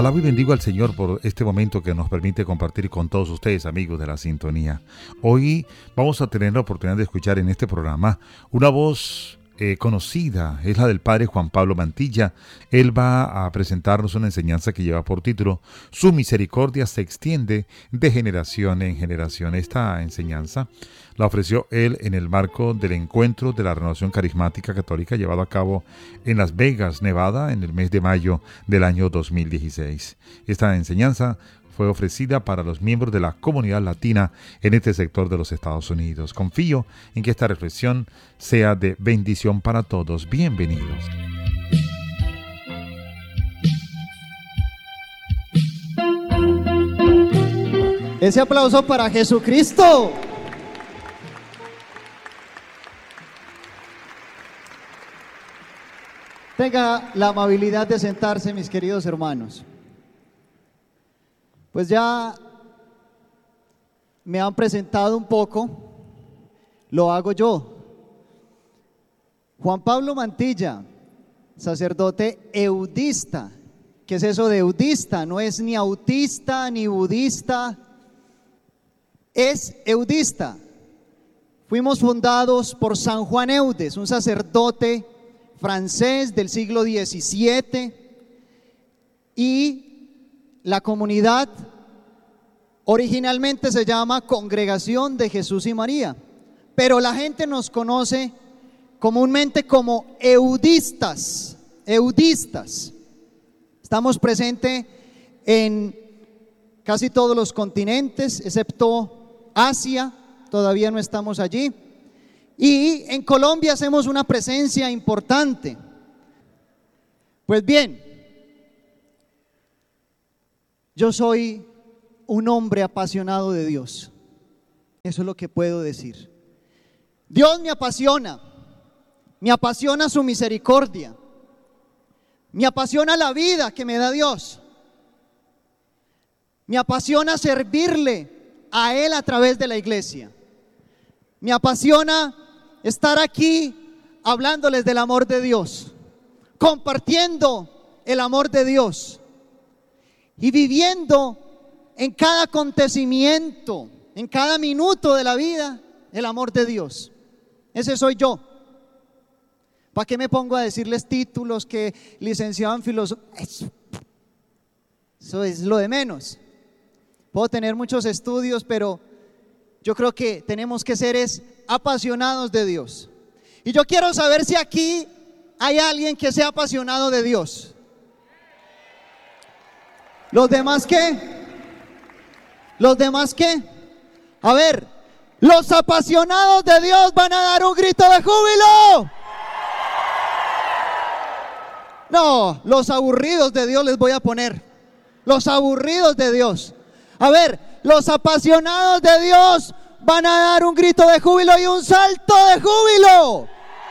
Alabo y bendigo al Señor por este momento que nos permite compartir con todos ustedes, amigos de la sintonía. Hoy vamos a tener la oportunidad de escuchar en este programa una voz conocida, es la del Padre Juan Pablo Mantilla. Él va a presentarnos una enseñanza que lleva por título Su misericordia se extiende de generación en generación. Esta enseñanza la ofreció él en el marco del encuentro de la Renovación Carismática Católica llevado a cabo en Las Vegas, Nevada, en el mes de mayo del año 2016. Esta enseñanza fue ofrecida para los miembros de la comunidad latina en este sector de los Estados Unidos. Confío en que esta reflexión sea de bendición para todos. Bienvenidos. Ese aplauso para Jesucristo. Tenga la amabilidad de sentarse, mis queridos hermanos. Pues ya me han presentado un poco, lo hago yo. Juan Pablo Mantilla, sacerdote eudista. ¿Qué es eso de eudista? No es ni autista ni budista, es eudista. Fuimos fundados por San Juan Eudes, un sacerdote francés del siglo XVII, y la comunidad originalmente se llama Congregación de Jesús y María, pero la gente nos conoce comúnmente como eudistas. Estamos presentes en casi todos los continentes, excepto Asia, todavía no estamos allí. Y en Colombia hacemos una presencia importante. Pues bien, yo soy un hombre apasionado de Dios. Eso es lo que puedo decir. Dios me apasiona su misericordia, me apasiona la vida que me da Dios, me apasiona servirle a Él a través de la iglesia, me apasiona estar aquí hablándoles del amor de Dios, compartiendo el amor de Dios y viviendo en cada acontecimiento, en cada minuto de la vida, el amor de Dios. Ese soy yo. ¿Para qué me pongo a decirles títulos que licenciado en filosofía? Eso es lo de menos. Puedo tener muchos estudios, pero yo creo que tenemos que ser apasionados de Dios. Y yo quiero saber si aquí hay alguien que sea apasionado de Dios. ¿Los demás qué? ¿Los demás qué? A ver, los apasionados de Dios van a dar un grito de júbilo. No, los aburridos de Dios les voy a poner. Los aburridos de Dios. A ver, los apasionados de Dios van a dar un grito de júbilo y un salto de júbilo.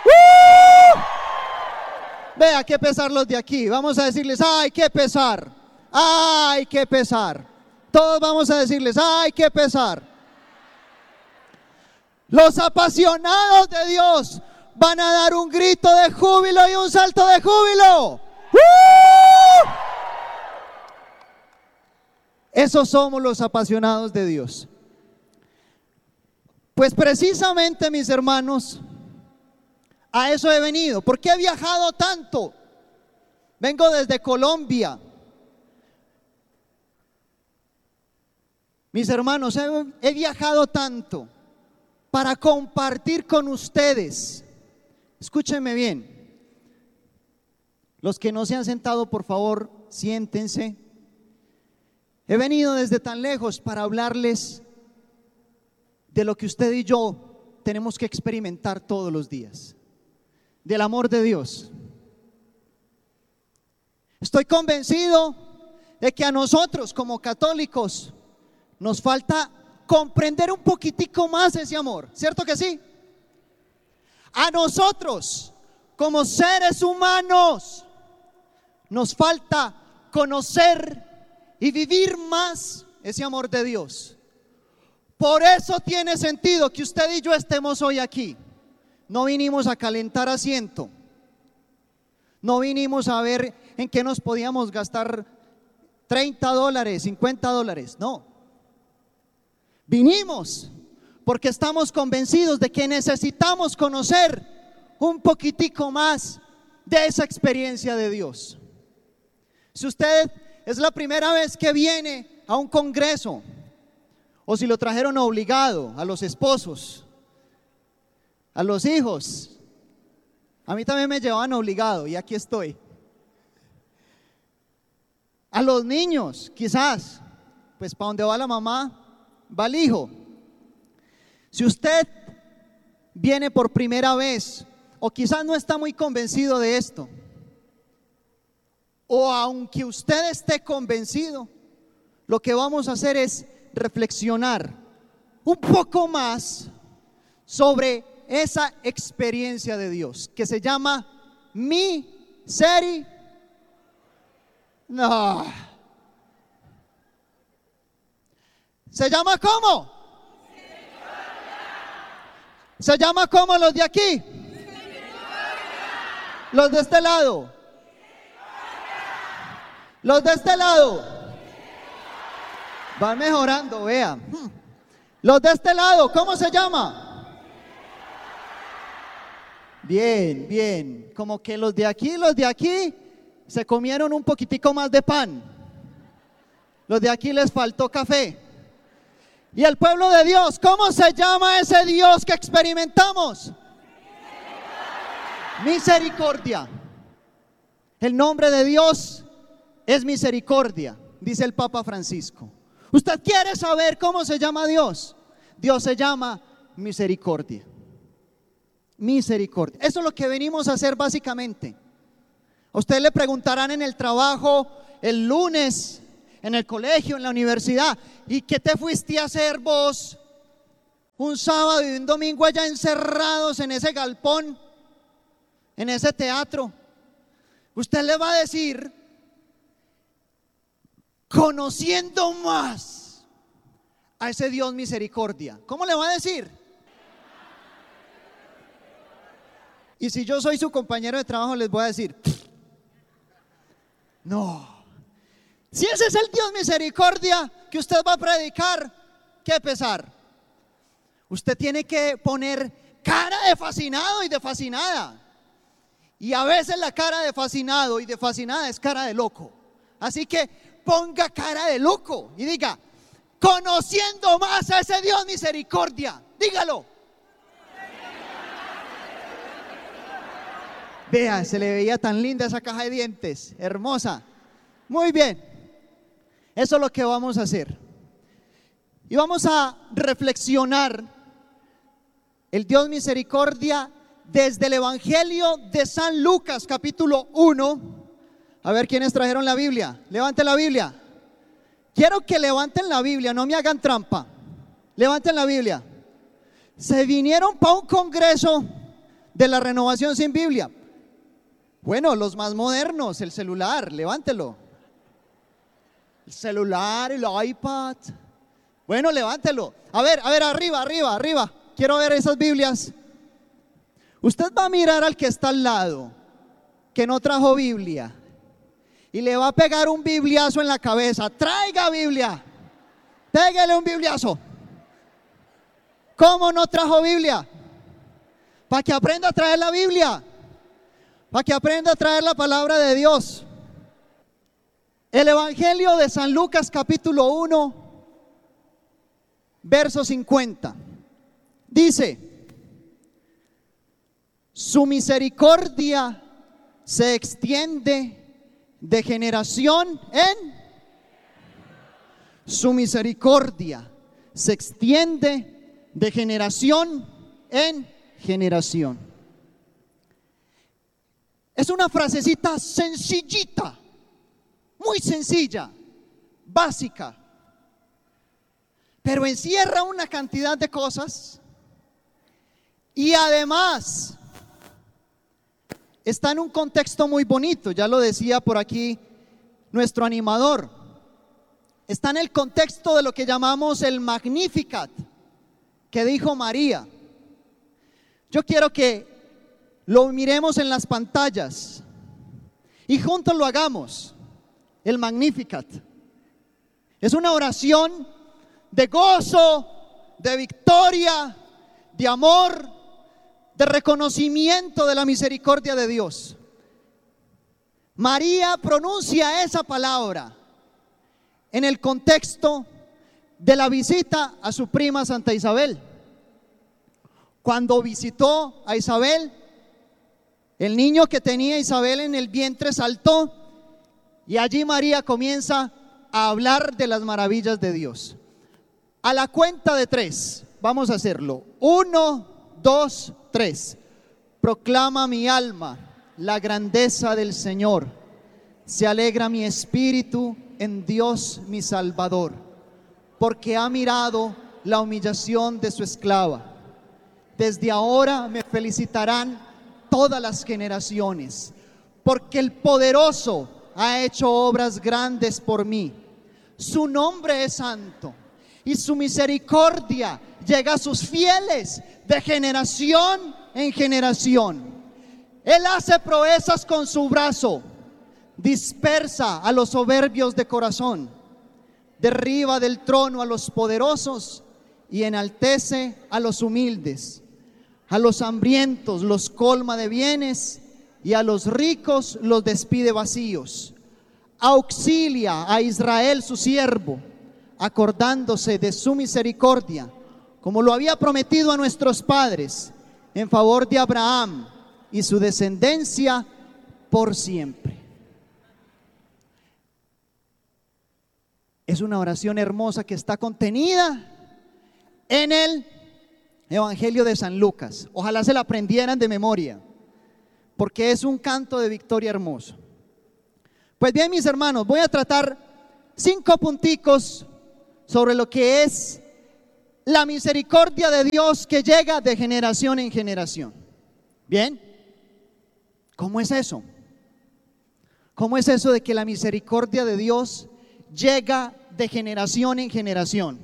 Vea, qué pesar los de aquí. Vamos a decirles, ay, qué pesar. Ay, qué pesar. Todos vamos a decirles, ay, qué pesar. Los apasionados de Dios van a dar un grito de júbilo y un salto de júbilo. Esos somos los apasionados de Dios. Pues precisamente, mis hermanos, a eso he venido. ¿Por qué he viajado tanto? Vengo desde Colombia. Mis hermanos, he viajado tanto para compartir con ustedes. Escúchenme bien. Los que no se han sentado, por favor, siéntense. He venido desde tan lejos para hablarles de lo que usted y yo tenemos que experimentar todos los días, del amor de Dios. Estoy convencido de que a nosotros como católicos nos falta comprender un poquitico más ese amor, ¿cierto que sí? A nosotros como seres humanos nos falta conocer y vivir más ese amor de Dios. Por eso tiene sentido que usted y yo estemos hoy aquí. No vinimos a calentar asiento, no vinimos a ver en qué nos podíamos gastar $30, $50. No. Vinimos porque estamos convencidos de que necesitamos conocer un poquitico más de esa experiencia de Dios. Si usted es la primera vez que viene a un congreso, o si lo trajeron obligado, a los esposos, a los hijos, a mí también me llevaban obligado y aquí estoy. A los niños, quizás, pues para donde va la mamá, va el hijo. Si usted viene por primera vez, o quizás no está muy convencido de esto, o aunque usted esté convencido, lo que vamos a hacer es reflexionar un poco más sobre esa experiencia de Dios que se llama No. ¿Se llama cómo? ¿Se llama cómo los de aquí? Los de este lado. Los de este lado. Van mejorando, vean. Los de este lado, ¿cómo se llama? Bien, bien. Como que los de aquí se comieron un poquitico más de pan. Los de aquí les faltó café. Y el pueblo de Dios, ¿cómo se llama ese Dios que experimentamos? Misericordia. El nombre de Dios es misericordia, dice el Papa Francisco. ¿Usted quiere saber cómo se llama Dios? Dios se llama misericordia. Misericordia. Eso es lo que venimos a hacer básicamente. A usted le preguntarán en el trabajo, el lunes, en el colegio, en la universidad, ¿y qué te fuiste a hacer vos un sábado y un domingo allá encerrados en ese galpón, en ese teatro? Usted le va a decir, conociendo más a ese Dios misericordia. ¿Cómo le va a decir? Y si yo soy su compañero de trabajo, les voy a decir, no. Si ese es el Dios misericordia que usted va a predicar, qué pesar. Usted tiene que poner cara de fascinado y de fascinada. Y a veces la cara de fascinado y de fascinada es cara de loco. Así que ponga cara de loco y diga, conociendo más a ese Dios misericordia. Dígalo. Vea, se le veía tan linda esa caja de dientes, hermosa. Muy bien. Eso es lo que vamos a hacer. Y vamos a reflexionar el Dios misericordia desde el Evangelio de San Lucas, capítulo 1. A ver quiénes trajeron la Biblia. Levanten la Biblia. Quiero que levanten la Biblia, no me hagan trampa. Levanten la Biblia. Se vinieron para un congreso de la renovación sin Biblia. Bueno, los más modernos, el celular, levántelo. El celular, el iPad. Bueno, levántelo. A ver, arriba. Quiero ver esas Biblias. Usted va a mirar al que está al lado, que no trajo Biblia, y le va a pegar un bibliazo en la cabeza. Traiga Biblia. Pégale un bibliazo. ¿Cómo no trajo Biblia? Para que aprenda a traer la Biblia. Para que aprenda a traer la palabra de Dios. El Evangelio de San Lucas capítulo 1, verso 50. Dice, su misericordia se extiende de generación en... Su misericordia se extiende de generación en generación. Es una frasecita sencillita, muy sencilla, básica, pero encierra una cantidad de cosas y además está en un contexto muy bonito. Ya lo decía por aquí nuestro animador. Está en el contexto de lo que llamamos el Magnificat que dijo María. Yo quiero que lo miremos en las pantallas y juntos lo hagamos. El Magnificat. Es una oración de gozo, de victoria, de amor, de reconocimiento de la misericordia de Dios. María pronuncia esa palabra en el contexto de la visita a su prima Santa Isabel. Cuando visitó a Isabel, el niño que tenía Isabel en el vientre saltó y allí María comienza a hablar de las maravillas de Dios. A la cuenta de 3, vamos a hacerlo. 1, 2, 3. Proclama mi alma la grandeza del Señor. Se alegra mi espíritu en Dios mi Salvador, porque ha mirado la humillación de su esclava. Desde ahora me felicitarán todas las generaciones, porque el poderoso ha hecho obras grandes por mí. Su nombre es santo y su misericordia llega a sus fieles de generación en generación. Él hace proezas con su brazo, dispersa a los soberbios de corazón, derriba del trono a los poderosos y enaltece a los humildes. A los hambrientos los colma de bienes y a los ricos los despide vacíos. Auxilia a Israel su siervo, acordándose de su misericordia, como lo había prometido a nuestros padres, en favor de Abraham y su descendencia por siempre. Es una oración hermosa que está contenida en el Evangelio de San Lucas. Ojalá se la aprendieran de memoria, porque es un canto de victoria hermoso. Pues bien, mis hermanos, voy a tratar 5 punticos sobre lo que es la misericordia de Dios que llega de generación en generación. Bien, ¿cómo es eso? ¿Cómo es eso de que la misericordia de Dios llega de generación en generación?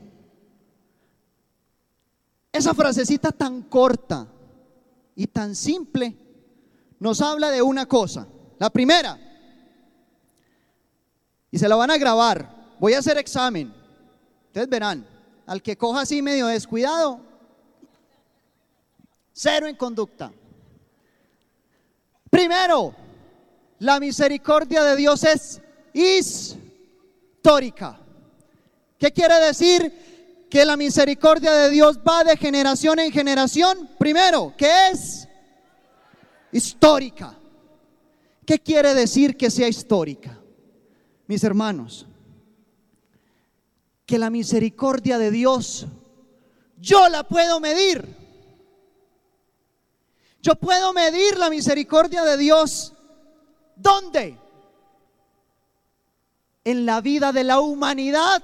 Esa frasecita tan corta y tan simple nos habla de una cosa. La primera, y se la van a grabar, voy a hacer examen, ustedes verán, al que coja así medio descuidado, 0 en conducta. Primero, la misericordia de Dios es histórica. ¿Qué quiere decir? Que la misericordia de Dios va de generación en generación. Primero, ¿qué es? Histórica. ¿Qué quiere decir que sea histórica? Mis hermanos, que la misericordia de Dios yo la puedo medir. Yo puedo medir la misericordia de Dios. ¿Dónde? En la vida de la humanidad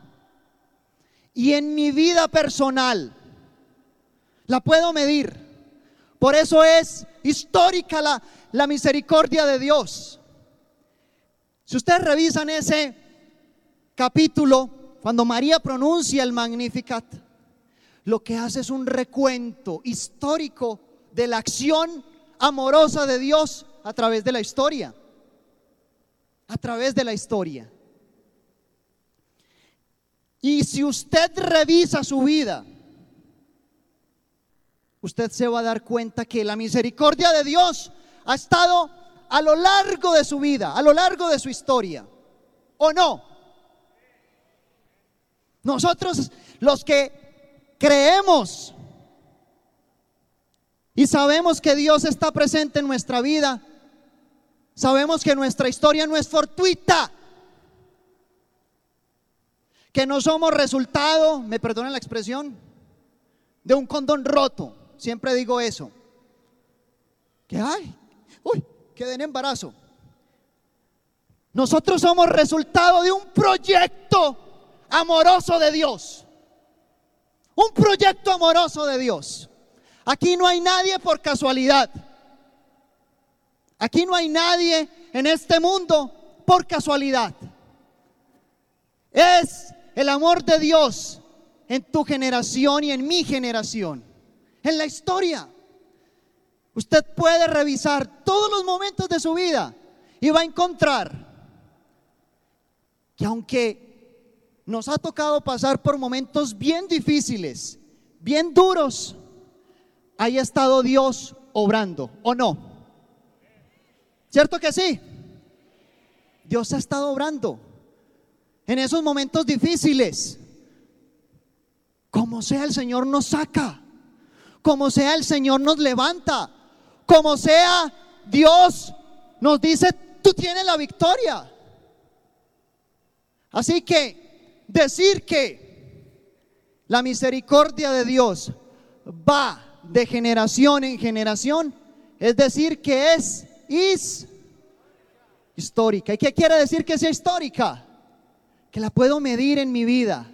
y en mi vida personal. La puedo medir. Por eso es histórica la misericordia de Dios. Si ustedes revisan ese capítulo, cuando María pronuncia el Magnificat, lo que hace es un recuento histórico de la acción amorosa de Dios a través de la historia. A través de la historia. Y si usted revisa su vida, usted se va a dar cuenta que la misericordia de Dios ha estado a lo largo de su vida, a lo largo de su historia, ¿o no? Nosotros, los que creemos y sabemos que Dios está presente en nuestra vida, sabemos que nuestra historia no es fortuita, que no somos resultado, me perdonan la expresión, de un condón roto. Siempre digo eso. Que quedé en embarazo. Nosotros somos resultado de un proyecto amoroso de Dios. Un proyecto amoroso de Dios. Aquí no hay nadie por casualidad. Aquí no hay nadie en este mundo por casualidad. Es el amor de Dios en tu generación y en mi generación, en la historia. Usted puede revisar todos los momentos de su vida y va a encontrar que aunque nos ha tocado pasar por momentos bien difíciles, bien duros, ahí ha estado Dios obrando, ¿o no? ¿Cierto que sí? Dios ha estado obrando en esos momentos difíciles. Como sea, el Señor nos saca. Como sea, el Señor nos levanta. Como sea, Dios nos dice: tú tienes la victoria. Así que decir que la misericordia de Dios va de generación en generación es decir que es histórica. ¿Y qué quiere decir que sea histórica? Que la puedo medir en mi vida.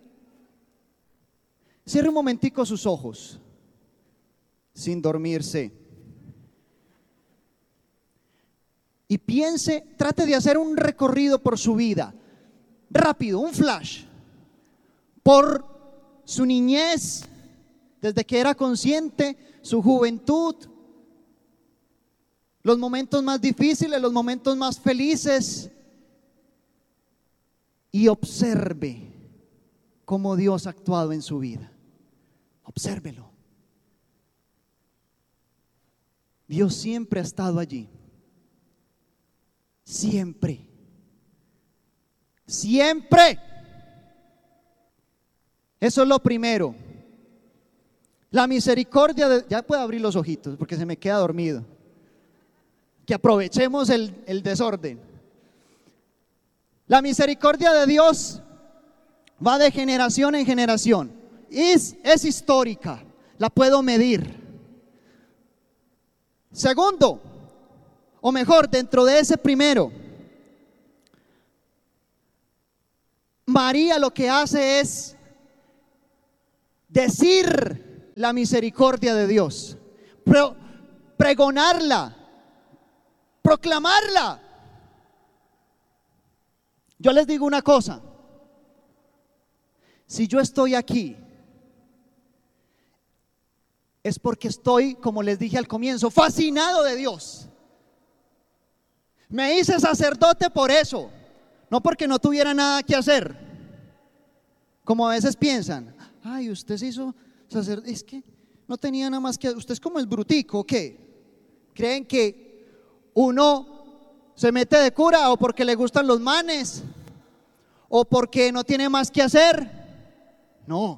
Cierre un momentico sus ojos, sin dormirse, y piense, trate de hacer un recorrido por su vida, rápido, un flash, por su niñez, desde que era consciente, su juventud, los momentos más difíciles, los momentos más felices, y observe cómo Dios ha actuado en su vida. Obsérvelo. Dios siempre ha estado allí. Siempre. Siempre. Eso es lo primero. La misericordia de... Ya puedo abrir los ojitos porque se me queda dormido. Que aprovechemos el desorden. La misericordia de Dios va de generación en generación. Es histórica. La puedo medir. Segundo, o mejor, dentro de ese primero, María lo que hace es decir la misericordia de Dios, pregonarla, proclamarla. Yo les digo una cosa: si yo estoy aquí, es porque estoy, como les dije al comienzo, fascinado de Dios. Me hice sacerdote por eso, no porque no tuviera nada que hacer, como a veces piensan. Ay, usted se hizo sacerdote, es que no tenía nada más que hacer. Usted es como el brutico, ¿o qué? ¿Creen que uno se mete de cura o porque le gustan los manes o porque no tiene más que hacer? No.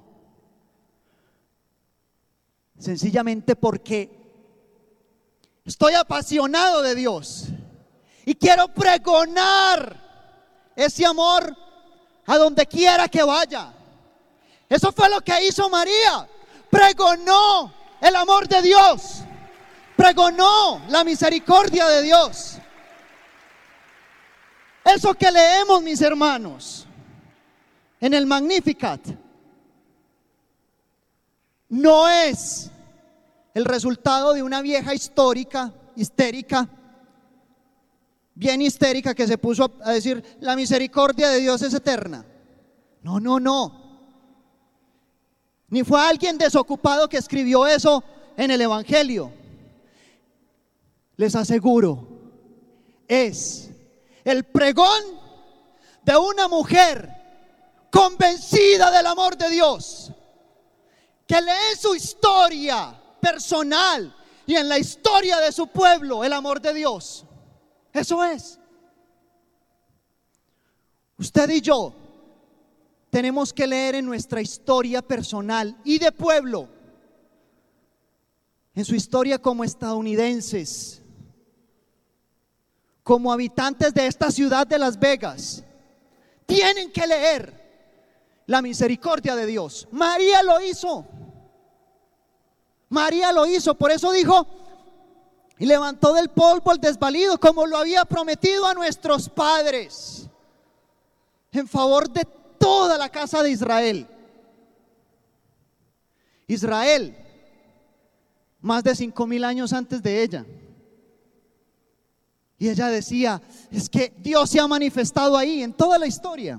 Sencillamente porque estoy apasionado de Dios y quiero pregonar ese amor a donde quiera que vaya. Eso fue lo que hizo María. Pregonó el amor de Dios, pregonó la misericordia de Dios. Eso que leemos, mis hermanos, en el Magnificat, no es el resultado de una vieja histérica, bien histérica, que se puso a decir la misericordia de Dios es eterna. No, no, no. Ni fue alguien desocupado que escribió eso en el Evangelio. Les aseguro, es el pregón de una mujer convencida del amor de Dios, que lee su historia personal y en la historia de su pueblo el amor de Dios. Eso es. Usted y yo tenemos que leer en nuestra historia personal y de pueblo, en su historia como estadounidenses, como habitantes de esta ciudad de Las Vegas, tienen que leer la misericordia de Dios. María lo hizo. María lo hizo, por eso dijo: y levantó del polvo al desvalido, como lo había prometido a nuestros padres, en favor de toda la casa de Israel. Israel, más de 5,000 años antes de ella. Y ella decía: es que Dios se ha manifestado ahí en toda la historia.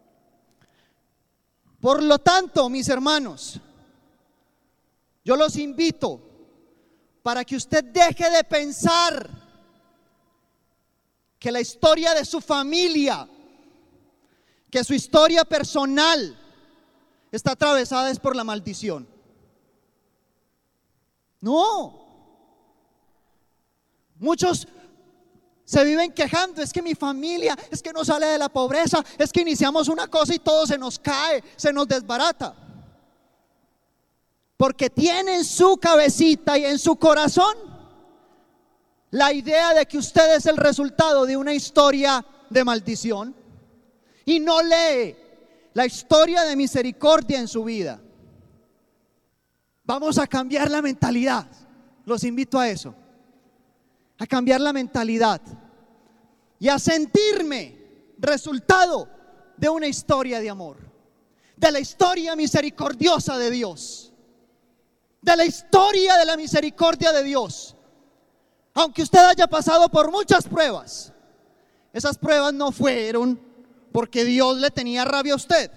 Por lo tanto, mis hermanos, yo los invito para que usted deje de pensar que la historia de su familia que su historia personal está atravesada es por la maldición. No. Muchos se viven quejando, es que mi familia, es que no sale de la pobreza, es que iniciamos una cosa y todo se nos cae, se nos desbarata. Porque tiene en su cabecita y en su corazón la idea de que usted es el resultado de una historia de maldición y no lee la historia de misericordia en su vida. Vamos a cambiar la mentalidad. Los invito a eso, a cambiar la mentalidad y a sentirme resultado de una historia de amor, de la historia misericordiosa de Dios, de la historia de la misericordia de Dios. Aunque usted haya pasado por muchas pruebas, esas pruebas no fueron porque Dios le tenía rabia a usted,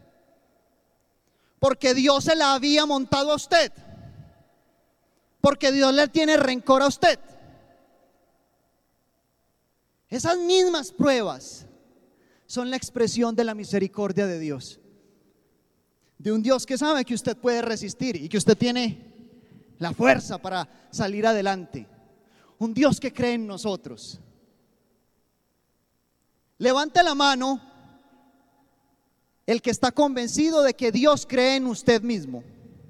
porque Dios se la había montado a usted, porque Dios le tiene rencor a usted. Esas mismas pruebas son la expresión de la misericordia de Dios, de un Dios que sabe que usted puede resistir y que usted tiene la fuerza para salir adelante, un Dios que cree en nosotros. Levante la mano el que está convencido de que Dios cree en usted mismo.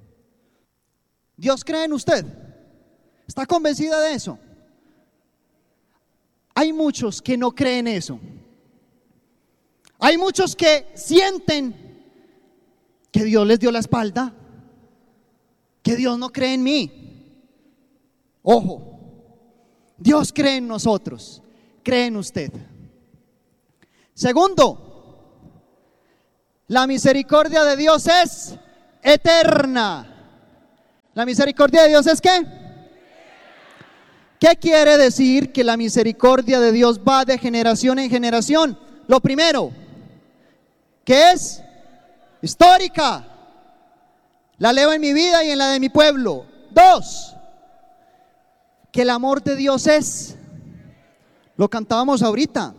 Dios cree en usted. ¿Está convencida de eso? Hay muchos que no creen eso. Hay muchos que sienten que Dios les dio la espalda, que Dios no cree en mí. Ojo, Dios cree en nosotros, cree en usted. Segundo, la misericordia de Dios es eterna. ¿La misericordia de Dios es qué? ¿Qué quiere decir que la misericordia de Dios va de generación en generación? Lo primero, que es histórica. La leo en mi vida y en la de mi pueblo. Dos, que el amor de Dios es, lo cantábamos ahorita,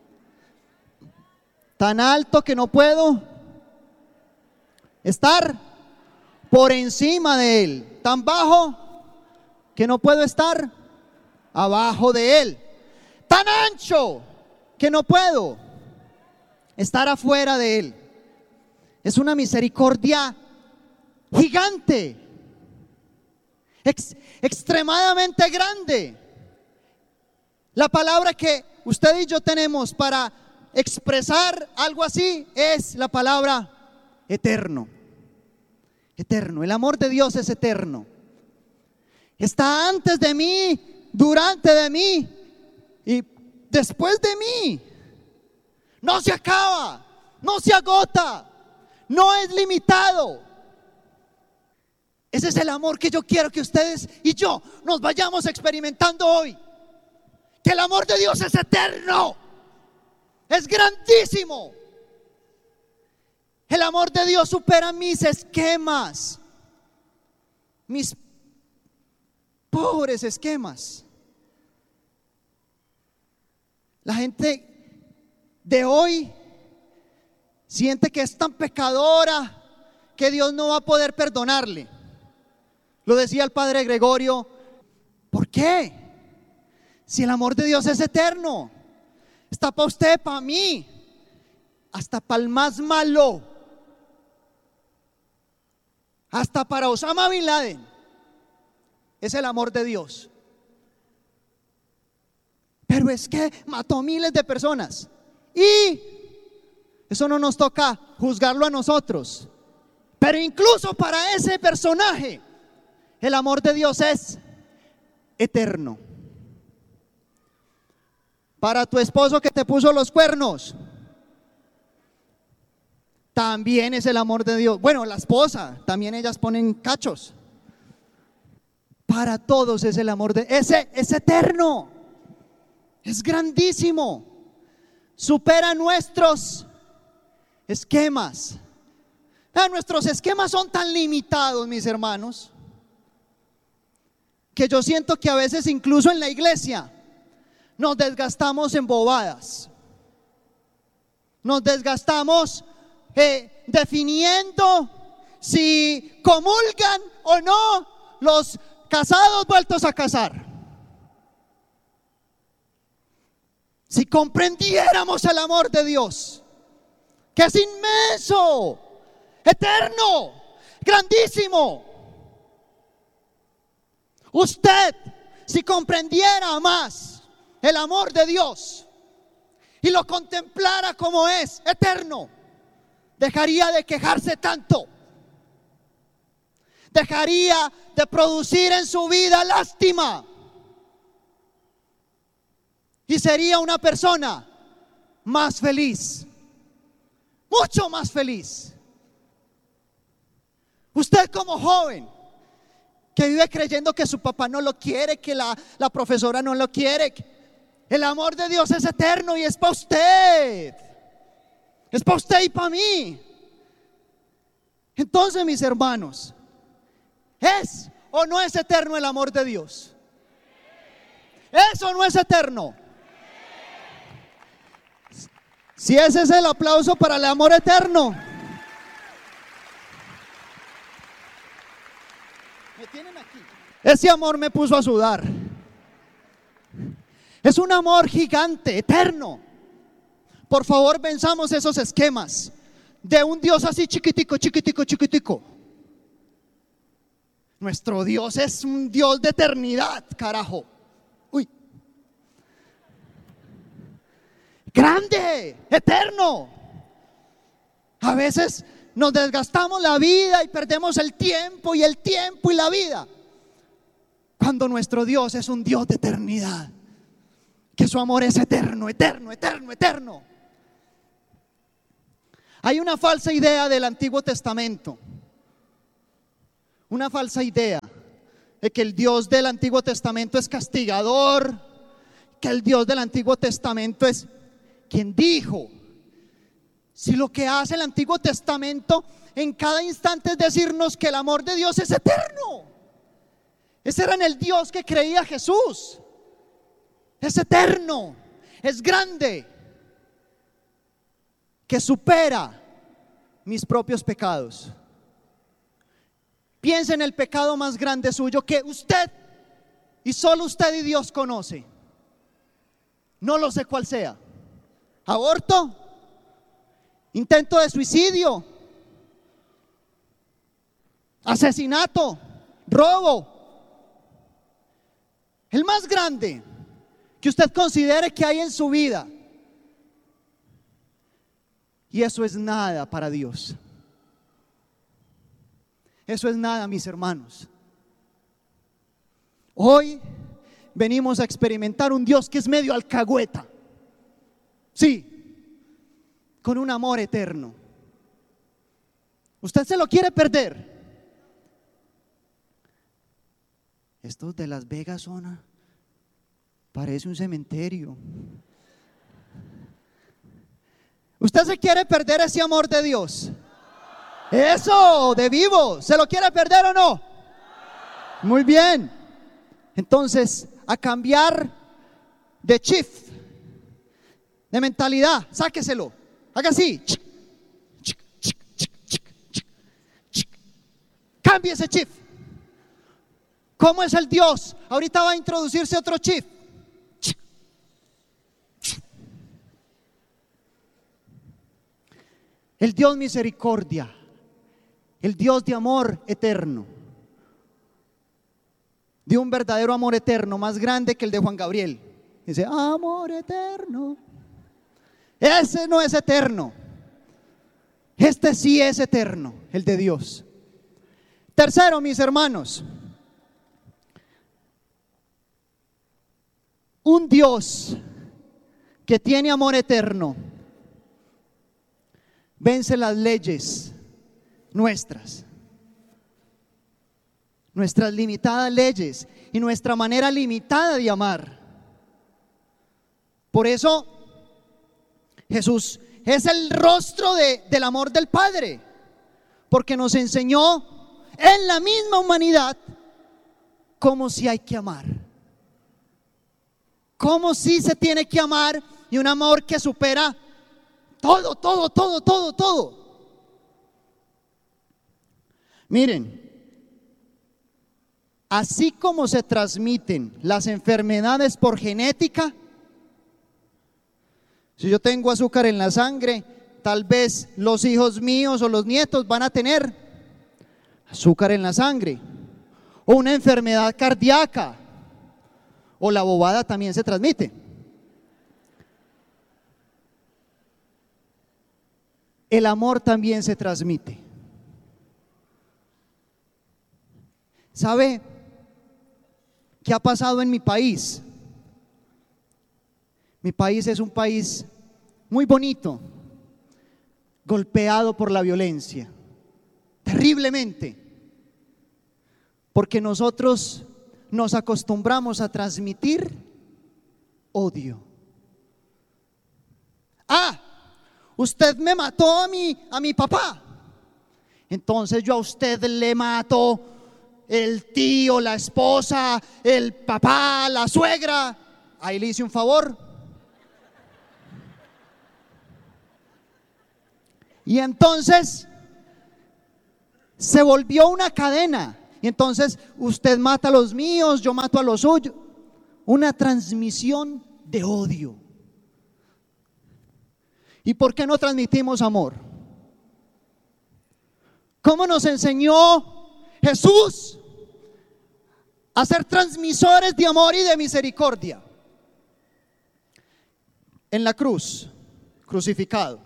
tan alto que no puedo estar por encima de Él, tan bajo que no puedo estar abajo de Él, tan ancho que no puedo estar afuera de Él. Es una misericordia gigante, extremadamente grande. La palabra que usted y yo tenemos para expresar algo así es la palabra eterno. Eterno, el amor de Dios es eterno. Está antes de mí, durante de mí y después de mí. No se acaba, no se agota, no es limitado. Ese es el amor que yo quiero que ustedes y yo nos vayamos experimentando hoy. Que el amor de Dios es eterno, es grandísimo. El amor de Dios supera mis esquemas, mis pobres esquemas. La gente de hoy siente que es tan pecadora que Dios no va a poder perdonarle. Lo decía el padre Gregorio. ¿Por qué? Si el amor de Dios es eterno, está para usted, para mí, hasta para el más malo, hasta para Osama Bin Laden. Es el amor de Dios. Pero es que mató miles de personas y eso no nos toca juzgarlo a nosotros. Pero incluso para ese personaje el amor de Dios es eterno. Para tu esposo que te puso los cuernos, también es el amor de Dios. Bueno, la esposa, también ellas ponen cachos. Para todos es el amor de ese, es eterno, es grandísimo, supera nuestros esquemas. Nuestros esquemas son tan limitados, mis hermanos, que yo siento que a veces incluso en la iglesia nos desgastamos en bobadas. Nos desgastamos definiendo si comulgan o no los casados vueltos a casar. Si comprendiéramos el amor de Dios, que es inmenso, eterno, grandísimo. Usted, si comprendiera más el amor de Dios y lo contemplara como es, eterno, dejaría de quejarse tanto. Dejaría de producir en su vida lástima. Y sería una persona más feliz. Mucho más feliz. Usted como joven que vive creyendo que su papá no lo quiere, que la profesora no lo quiere, el amor de Dios es eterno y es para usted. Es para usted y para mí. Entonces, mis hermanos, ¿es o no es eterno el amor de Dios? ¿Es o no es eterno? Si ese es el aplauso para el amor eterno. Me tienen aquí. Ese amor me puso a sudar. Es un amor gigante, eterno. Por favor, venzamos esos esquemas de un Dios así chiquitico, chiquitico, chiquitico. Nuestro Dios es un Dios de eternidad, carajo. Uy. Grande, eterno. A veces nos desgastamos la vida y perdemos el tiempo y la vida, cuando nuestro Dios es un Dios de eternidad, que su amor es eterno, eterno, eterno, eterno. Hay una falsa idea del Antiguo Testamento, una falsa idea de que el Dios del Antiguo Testamento es castigador, que el Dios del Antiguo Testamento es quien dijo. Si lo que hace el Antiguo Testamento en cada instante es decirnos que el amor de Dios es eterno. Ese era en el Dios que creía Jesús. Es eterno, es grande, que supera mis propios pecados. Piensa en el pecado más grande suyo que usted y solo usted y Dios conoce. No lo sé cuál sea. Aborto, intento de suicidio, asesinato, robo. El más grande que usted considere que hay en su vida. Y eso es nada para Dios. Eso es nada, mis hermanos. Hoy venimos a experimentar un Dios que es medio alcahueta. Sí, con un amor eterno. ¿Usted se lo quiere perder? Estos de Las Vegas parece un cementerio. ¿Usted se quiere perder ese amor de Dios? Eso, de vivo. ¿Se lo quiere perder o no? Muy bien. Entonces, a cambiar de shift, de mentalidad, sáqueselo. Haga así. Cambie ese shift. ¿Cómo es el Dios? Ahorita va a introducirse otro shift. El Dios misericordia, el Dios de amor eterno, de un verdadero amor eterno más grande que el de Juan Gabriel. Dice, amor eterno. Ese no es eterno. Este sí es eterno, el de Dios. Tercero, mis hermanos, un Dios que tiene amor eterno vence las leyes nuestras limitadas leyes y nuestra manera limitada de amar. Por eso Jesús es el rostro del amor del Padre, porque nos enseñó en la misma humanidad cómo si hay que amar, cómo si se tiene que amar, y un amor que supera Todo, todo, todo, todo, todo. Miren, así como se transmiten las enfermedades por genética, si yo tengo azúcar en la sangre, tal vez los hijos míos o los nietos van a tener azúcar en la sangre, o una enfermedad cardíaca, o la bobada también se transmite. El amor también se transmite. ¿Sabe qué ha pasado en mi país? Mi país es un país muy bonito, golpeado por la violencia, terriblemente, porque nosotros nos acostumbramos a transmitir odio. Usted me mató a mi papá, entonces yo a usted le mato el tío, la esposa, el papá, la suegra. Ahí le hice un favor. Y entonces se volvió una cadena. Y entonces usted mata a los míos, yo mato a los suyos. Una transmisión de odio. ¿Y por qué no transmitimos amor? ¿Cómo nos enseñó Jesús a ser transmisores de amor y de misericordia? En la cruz, crucificado.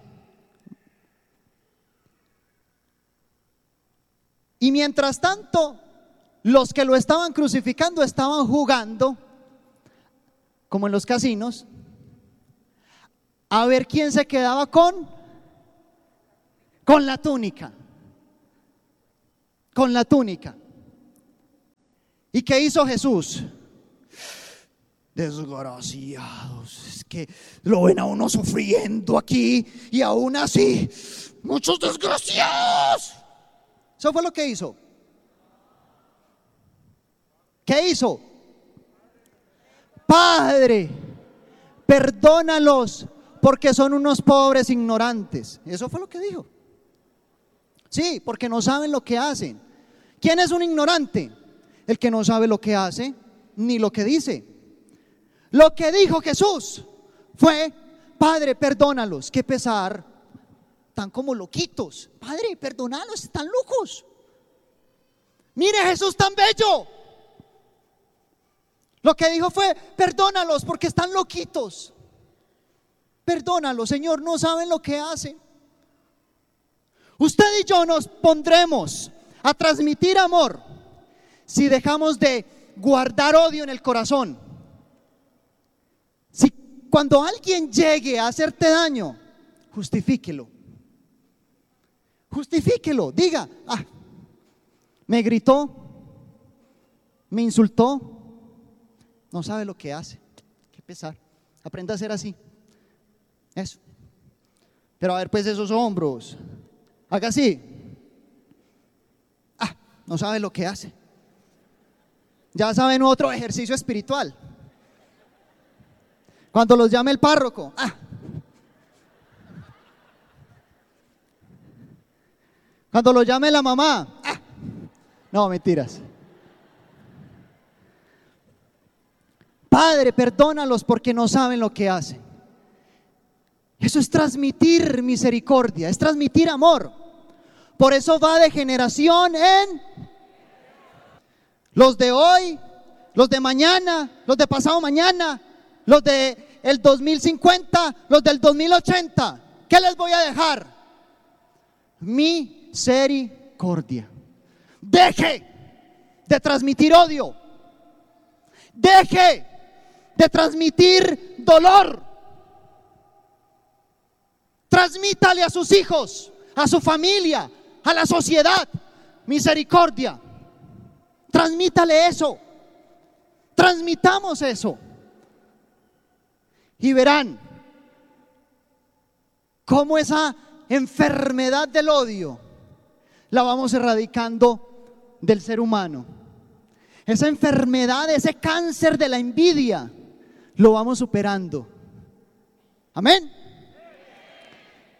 Y mientras tanto, los que lo estaban crucificando estaban jugando, como en los casinos, a ver quién se quedaba con la túnica. Con la túnica. ¿Y qué hizo Jesús? Desgraciados, es que lo ven a uno sufriendo aquí y aún así, muchos desgraciados. Eso fue lo que hizo. ¿Qué hizo? Padre, perdónalos porque son unos pobres ignorantes. Eso fue lo que dijo. Sí, porque no saben lo que hacen. ¿Quién es un ignorante? El que no sabe lo que hace ni lo que dice. Lo que dijo Jesús fue: Padre, perdónalos. Qué pesar, están como loquitos. Padre, perdónalos, están locos. Mire, Jesús tan bello. Lo que dijo fue: perdónalos porque están loquitos. Perdónalos, Señor, no saben lo que hacen. Usted y yo nos pondremos a transmitir amor si dejamos de guardar odio en el corazón. Si cuando alguien llegue a hacerte daño, justifíquelo. Justifíquelo, diga: me gritó, me insultó, no sabe lo que hace. Qué pesar. Aprenda a ser así. Eso. Pero a ver, pues, esos hombros. Haga así. No sabe lo que hace. Ya saben, otro ejercicio espiritual. Cuando los llame el párroco. Cuando los llame la mamá. No, mentiras. Padre, perdónalos porque no saben lo que hacen. Eso es transmitir misericordia, es transmitir amor. Por eso va de generación en los de hoy, los de mañana, los de pasado mañana, los de el 2050, los del 2080. ¿Qué les voy a dejar? Misericordia. Deje de transmitir odio. Deje de transmitir dolor. Transmítale a sus hijos, a su familia, a la sociedad, misericordia. Transmítale eso. Transmitamos eso. Y verán cómo esa enfermedad del odio la vamos erradicando del ser humano. Esa enfermedad, ese cáncer de la envidia, lo vamos superando. Amén.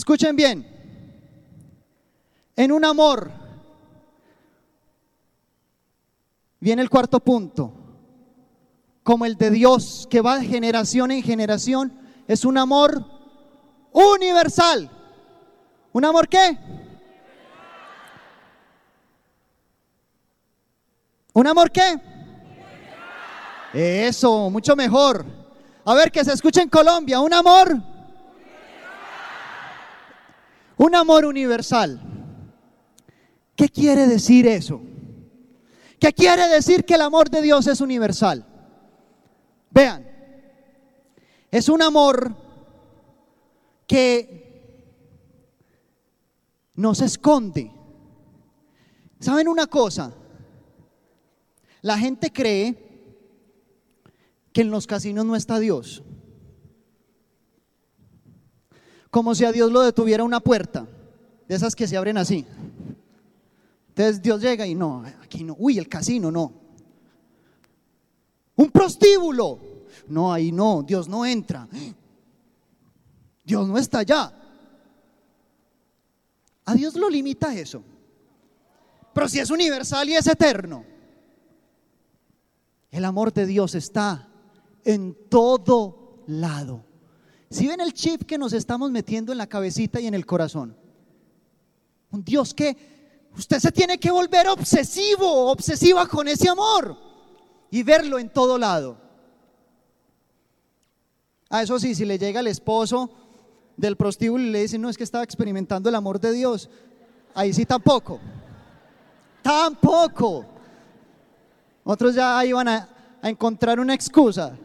Escuchen bien, en un amor, viene el cuarto punto, como el de Dios que va de generación en generación, es un amor universal. ¿Un amor qué? ¿Un amor qué? Eso, mucho mejor. A ver, que se escuche en Colombia, un amor. Un amor universal. ¿Qué quiere decir eso? ¿Qué quiere decir que el amor de Dios es universal? Vean, es un amor que no se esconde. ¿Saben una cosa? La gente cree que en los casinos no está Dios. Como si a Dios lo detuviera una puerta, de esas que se abren así. Entonces Dios llega y no, aquí no, uy, el casino no. Un prostíbulo, no, ahí no, Dios no entra. Dios no está allá. A Dios lo limita eso. Pero si es universal y es eterno, el amor de Dios está en todo lado. Si ven el chip que nos estamos metiendo en la cabecita y en el corazón, un Dios que usted se tiene que volver obsesivo, obsesiva con ese amor y verlo en todo lado. A eso sí, si le llega el esposo del prostíbulo y le dice, no, es que estaba experimentando el amor de Dios, ahí sí tampoco. Tampoco. Otros ya iban a encontrar una excusa.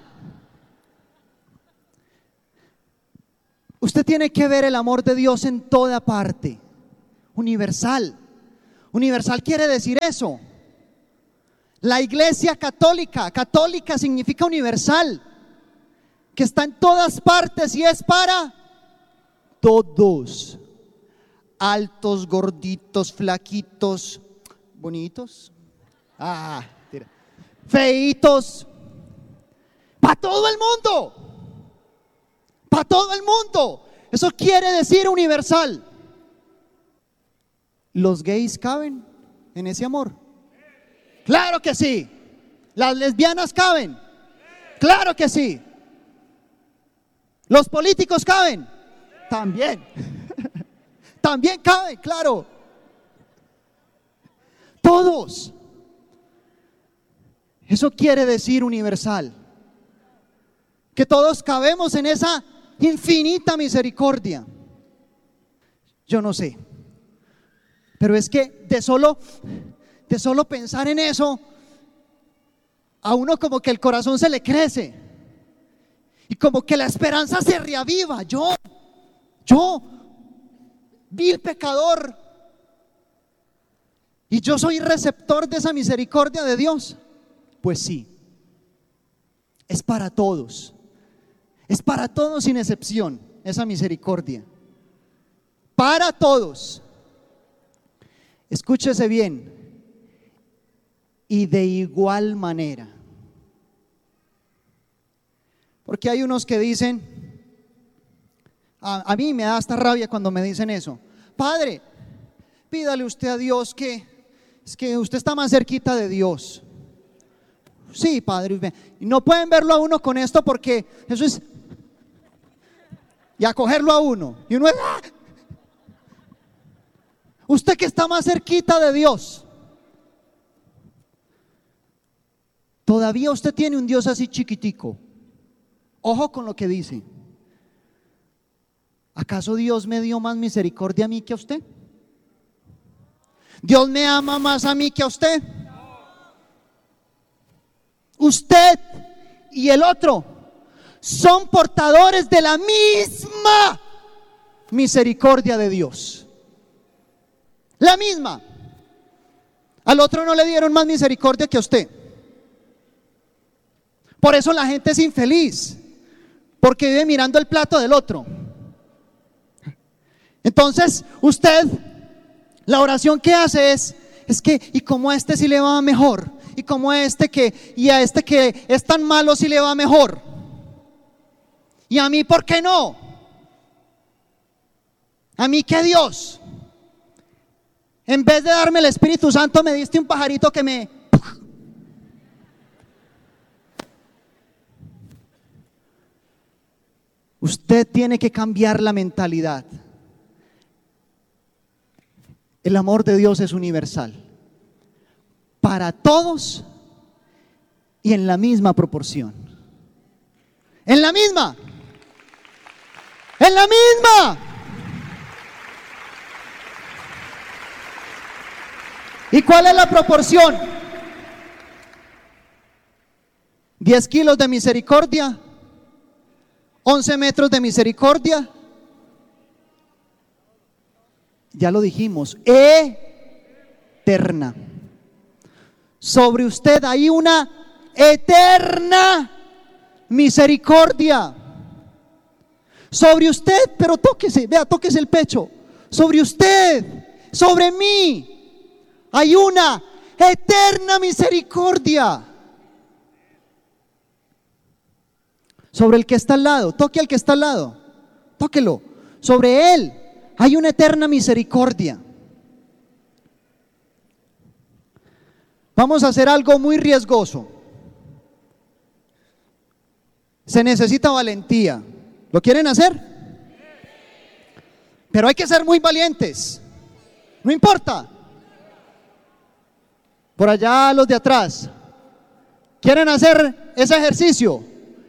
Usted tiene que ver el amor de Dios en toda parte. Universal. Universal quiere decir eso. La iglesia católica, católica significa universal, que está en todas partes y es para todos. Altos, gorditos, flaquitos, bonitos, feitos, para todo el mundo. Para todo el mundo. Eso quiere decir universal. ¿Los gays caben en ese amor? Claro que sí. ¿Las lesbianas caben? Claro que sí. ¿Los políticos caben? También. También caben, claro. Todos. Eso quiere decir universal. Que todos cabemos en esa infinita misericordia. Yo no sé, pero es que de solo pensar en eso, a uno como que el corazón se le crece y como que la esperanza se reaviva. Yo, vil pecador, y yo soy receptor de esa misericordia de Dios. Pues sí, es para todos. Es para todos sin excepción esa misericordia. Para todos. Escúchese bien. Y de igual manera. Porque hay unos que dicen, a mí me da hasta rabia cuando me dicen eso. Padre, pídale usted a Dios que usted está más cerquita de Dios. Sí, padre. Y no pueden verlo a uno con esto porque eso es... Y acogerlo a uno. Y uno es... Usted que está más cerquita de Dios. Todavía usted tiene un Dios así chiquitico. Ojo con lo que dice. ¿Acaso Dios me dio más misericordia a mí que a usted? ¿Dios me ama más a mí que a usted? Usted y el otro son portadores de la misma misericordia de Dios. La misma. Al otro no le dieron más misericordia que a usted. Por eso la gente es infeliz, porque vive mirando el plato del otro. Entonces usted, la oración que hace es que, y como a este sí le va mejor, y como a este y a este que es tan malo sí le va mejor, y a mí ¿por qué no? A mí que Dios, en vez de darme el Espíritu Santo, me diste un pajarito que me... Usted tiene que cambiar la mentalidad. El amor de Dios es universal, para todos y en la misma proporción. En la misma. En la misma. ¿Y cuál es la proporción? 10 kilos de misericordia, 11 metros de misericordia. Ya lo dijimos, eterna. Sobre usted hay una eterna misericordia. Sobre usted, pero tóquese, vea, tóquese el pecho. Sobre usted, sobre mí, hay una eterna misericordia. Sobre el que está al lado, toque al que está al lado, tóquelo. Sobre él hay una eterna misericordia. Vamos a hacer algo muy riesgoso. Se necesita valentía. ¿Lo quieren hacer? Pero hay que ser muy valientes. No importa. Por allá los de atrás, ¿quieren hacer ese ejercicio?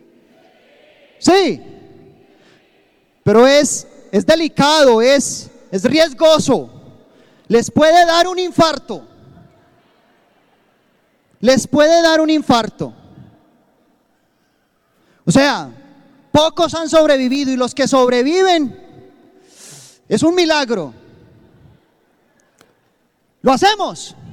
Sí. Pero es delicado, es riesgoso. Les puede dar un infarto. Les puede dar un infarto. O sea, pocos han sobrevivido y los que sobreviven es un milagro. ¿Lo hacemos?